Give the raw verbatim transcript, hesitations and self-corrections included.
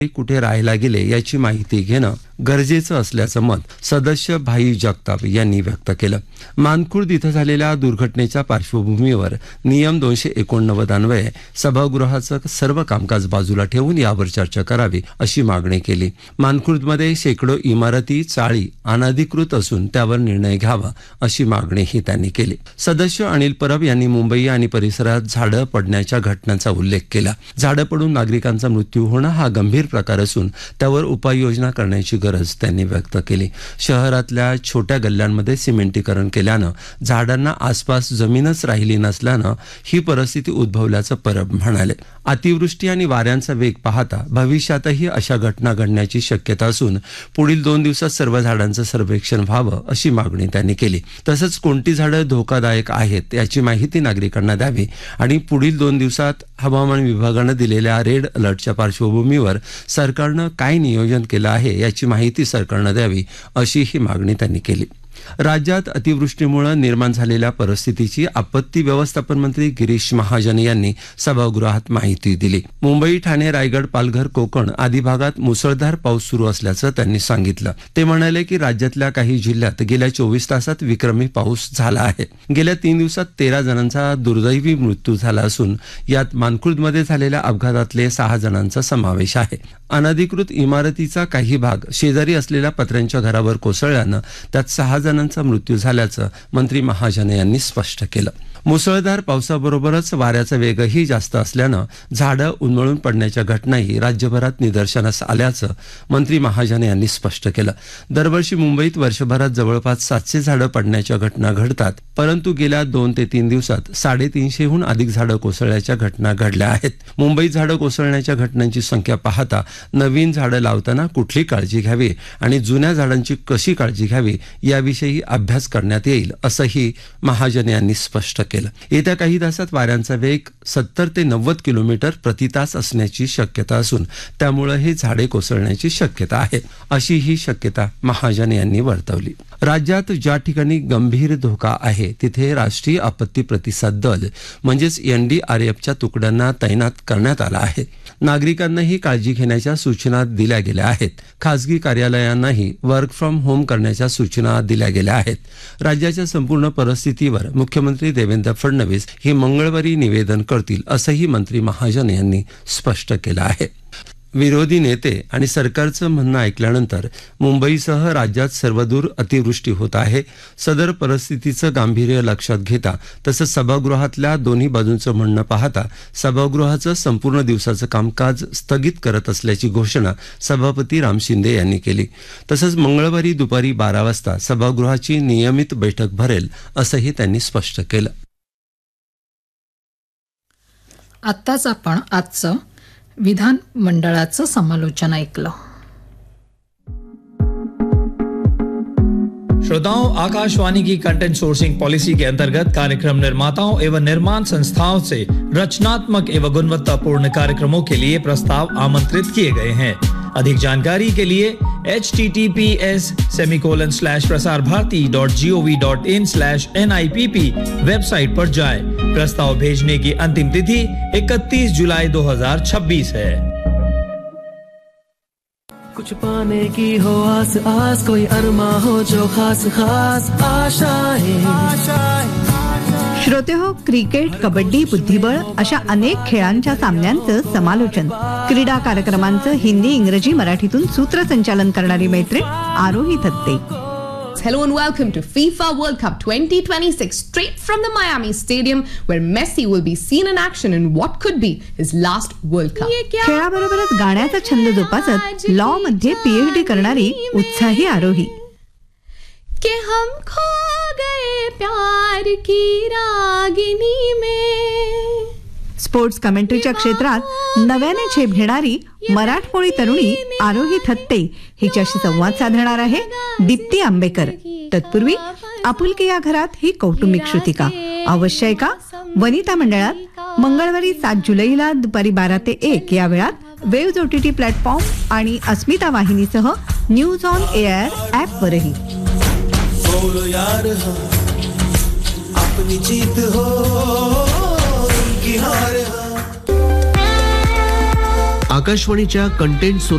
कुठे राहायला गेले याची माहिती घेणं गरजेचं असल्याचं मत सदस्य भाई जगताप यांनी व्यक्त केलं. मानखुर्द इथं झालेल्या दुर्घटनेच्या पार्श्वभूमीवर नियम दोनशे एकोणनव्वद अन्वये सभागृहाचं सर्व कामकाज बाजूला ठेवून यावर चर्चा करावी अशी मागणी केली. मानखुर्दमध्ये शेकडो इमारती चाळी अनधिकृत असून त्यावर निर्णय घ्यावा अशी मागणीही त्यांनी केली. सदस्य अनिल परब यांनी मुंबई आणि परिसरात झाडं पडण्याच्या घटनांचा उल्लेख केला. झाडं पडून नागरिकांचा मृत्यू होणं हा गंभीर प्रकार असून त्यावर उपाययोजना करण्याची गरज त्यांनी व्यक्त केली. शहरातल्या छोट्या गल्ल्यांमध्ये सिमेंटीकरण केल्यानं झाडांना आसपास जमीनच राहिली नसल्यानं ही परिस्थिती उद्भवल्याचं परब म्हणाले. अतिवृष्टी आणि वाऱ्यांचा वेग पाहता भविष्यातही अशा घटना घडण्याची शक्यता असून पुढील दोन दिवसात सर्व झाडांचं सर्वेक्षण व्हावं अशी मागणी त्यांनी केली. तसंच कोणती झाडं धोकादायक आहेत याची माहिती नागरिकांना द्यावी आणि पुढील दोन दिवसात हवामान विभागानं दिलेल्या रेड अलर्टच्या पार्श्वभूमीवर सरकारनं काय नियोजन केलं आहे याची माहिती सरकारनं द्यावी अशी ही मागणी त्यांनी केली. राज्यात अतिवृष्टीमुळे निर्माण झालेल्या परिस्थितीची आपत्ती व्यवस्थापन मंत्री गिरीश महाजन यांनी सभागृहात माहिती दिली. मुंबई, ठाणे, रायगड, पालघर, कोकण आदी भागात मुसळधार पाऊस सुरू असल्याचं त्यांनी सांगितलं. ते म्हणाले की राज्यातल्या काही जिल्ह्यात गेल्या चोवीस तासात विक्रमी पाऊस झाला आहे. गेल्या तीन दिवसात तेरा जणांचा दुर्दैवी मृत्यू झाला असून यात मानखुर्दमध्ये झालेल्या अपघातातले सहा जणांचा समावेश आहे. अनधिकृत इमारतीचा काही भाग शेजारी असलेल्या पत्र्यांच्या घरावर कोसळल्यानं त्यात सहा जणांचा मृत्यू झाल्याचं मंत्री महाजन यांनी स्पष्ट केलं. मुसळधार पावसाबरोबरच वाऱ्याचा वेगही जास्त असल्यानं झाडं उन्मळून पडण्याच्या घटनाही राज्यभरात निदर्शनास आल्याचं मंत्री महाजन यांनी स्पष्ट केलं. दरवर्षी मुंबईत वर्षभरात जवळपास सातशे झाडं पडण्याच्या घटना घडतात, परंतु गेल्या दोन ते तीन दिवसात साडेतीनशेहून अधिक झाडं कोसळल्याच्या घटना घडल्या आहेत. मुंबईत झाडं कोसळण्याच्या घटनांची संख्या पाहता नवीन झाडं लावताना कुठली काळजी घ्यावी आणि जुन्या झाडांची कशी काळजी घ्यावी याविषयी अभ्यास करण्यात येईल असंही महाजन यांनी स्पष्ट केलं. येत्या काही तासात वाऱ्यांचा वेग सत्तर ते नव्वद किलोमीटर प्रति तास असण्याची शक्यता असून त्यामुळे हे झाडे कोसळण्याची शक्यता आहे अशी ही शक्यता महाजन यांनी वर्तवली. राज्यात ज्या ठिकाणी गंभीर धोका आहे तिथे राष्ट्रीय आपत्ती प्रतिसाद दल म्हणजेच एनडीआरएफच्या तुकड्यांना तैनात करण्यात आला आहे. नागरिकांनाही काळजी घेण्याच्या सूचना दिल्या गेल्या आहेत. खासगी कार्यालयांनाही वर्क फ्रॉम होम करण्याच्या सूचना दिल्या गेल्या आहेत. राज्याच्या संपूर्ण परिस्थितीवर मुख्यमंत्री देवेंद्र फडणवीस हे मंगळवारी निवेदन करतील असंही मंत्री महाजन यांनी स्पष्ट केलं आहे. विरोधी नेते आणि सरकारचं म्हणणं ऐकल्यानंतर मुंबईसह राज्यात सर्वदूर अतिवृष्टी होत आहे. सदर परिस्थितीचं गांभीर्य लक्षात घेता तसंच सभागृहातल्या दोन्ही बाजूंचं म्हणणं पाहता सभागृहाचं संपूर्ण दिवसाचं कामकाज स्थगित करत असल्याची घोषणा सभापती राम शिंदे यांनी केली. तसंच मंगळवारी दुपारी बारा वाजता सभागृहाची नियमित बैठक भरेल असंही त्यांनी स्पष्ट केलं. आत्ताच आपण आजचं विधान मंडळाचं समालोचन ऐकलं. श्रोताओं, आकाशवाणी की कंटेंट सोर्सिंग पॉलिसी के अंतर्गत कार्यक्रम निर्माताओं एवं निर्माण संस्थाओं से रचनात्मक एवं गुणवत्तापूर्ण कार्यक्रमों के लिए प्रस्ताव आमंत्रित किए गए हैं. अधिक जानकारी के लिए H T T P S semicolon slash Prasar Bharati dot G O V dot in slash N I P P website पर जाएं. प्रस्ताव भेजने की अंतिम तिथि इकतीस जुलाई दो हजार छब्बीस है. कुछ पाने की हो आस आस, कोई अरमा हो जो खास खास आशाएं आशाएं. श्रोते हो, क्रिकेट, कबड्डी, बुद्धिबळ अशा अनेक खेळांच्या सामन्यांचं समालोचन, क्रीडा कार्यक्रमांचं हिंदी, इंग्रजी, मराठीतून सूत्रसंचालन करणारी मैत्रीण आरोही Thatte. Hello and welcome to FIFA World Cup twenty twenty-six, straight from the Miami Stadium, where Messi will be seen in action in what could be his last World Cup. खेळाबरोबरच गाण्याचा छंद जोपासत लॉ मध्ये पीएचडी करणारी उत्साही आरोही. कि हम खो गए प्यार की रागिनी में. स्पोर्ट्स कमेंट्रीच्या क्षेत्रात नव्याने झेप घेणारी मराठमोळी तरुणी आरोही थत्ते हिच्याशी संवाद साधणार आहे दीप्ती आंबेकर. तत्पूर्वी आपुलकी या घरात ही कौटुंबिक श्रुतिका अवश्य ऐका. वनिता मंडळात मंगळवारी सात जुलैला दुपारी बारा ते एक या वेळात वेव्ज ओटीटी प्लॅटफॉर्म आणि अस्मिता वाहिनीसह न्यूज ऑन एअर ऍप वरही. बोलो यार हाँ, अपनी जीत हो की हार. आकाशवाणीच्या कंटेंट